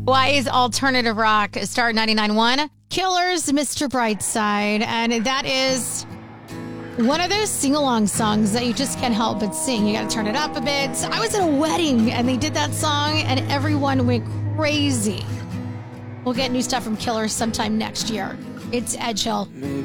Hawaii's alternative rock, Star 99.1. Killers, Mr. Brightside. And that is one of those sing-along songs that you just can't help but sing. You got to turn it up a bit. I was at a wedding and they did that song and everyone went crazy. We'll get new stuff from Killers sometime next year. It's Edge Hill.